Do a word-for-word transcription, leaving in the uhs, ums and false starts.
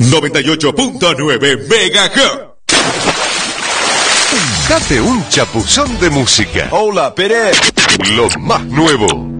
noventa y ocho punto nueve Megahertz. Date un chapuzón de música. Hola, Pérez. Lo más nuevo.